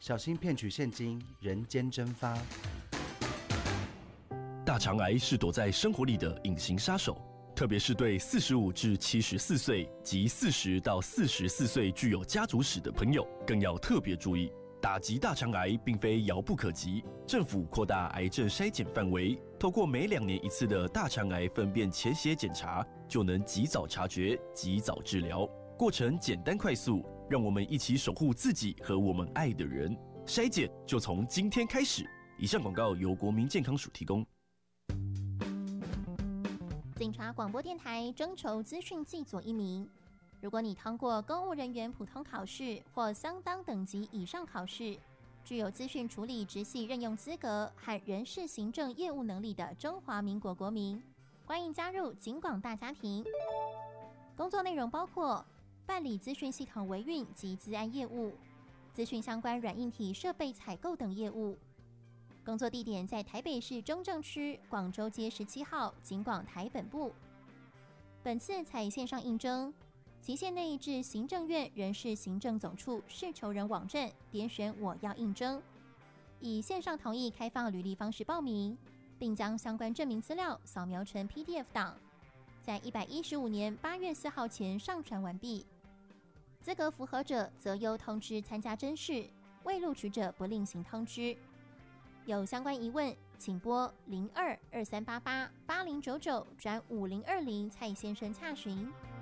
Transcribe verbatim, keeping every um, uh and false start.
小心骗取现金，人间蒸发。 大肠癌是躲在生活里的隐形杀手，特别是对四十五至七十四岁及四十到四十四岁具有家族史的朋友，更要特别注意。打击大肠癌并非遥不可及，政府扩大癌症筛检范围，透过每两年一次的大肠癌粪便潜血检查，就能及早察觉、及早治疗，过程简单快速，让我们一起守护自己和我们爱的人。筛检就从今天开始。以上广告由国民健康署提供。 警察广播电台征求资讯技佐一名。如果你通过公务人员普通考试或相当等级以上考试，具有资讯处理直系任用资格和人事行政业务能力的中华民国国民，欢迎加入警广大家庭。工作内容包括办理资讯系统维运及资安业务、资讯相关软硬体设备采购等业务。工作地点在台北市中正区广州街十七号警广台本部。本次采线上应征，期限内至行政院人事行政总处事求人网站点选我要应征，以线上同意开放履历方式报名，并将相关证明资料扫描成 P D F 档，在一百一十五年八月四号前上传完毕。资格符合者则优通知参加甄试，未录取者不另行通知。有相关疑问，请拨零二二三八八八零九九转五零二零蔡先生洽询。